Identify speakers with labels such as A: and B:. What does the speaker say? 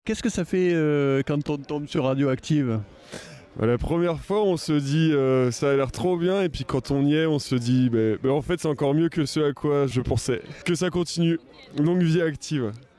A: Qu'est-ce que ça fait quand on tombe sur Radioactive ?
B: La première fois, on se dit ça a l'air trop bien, et puis quand on y est, on se dit en fait c'est encore mieux que ce à quoi je pensais. Que ça continue. Longue vie Active.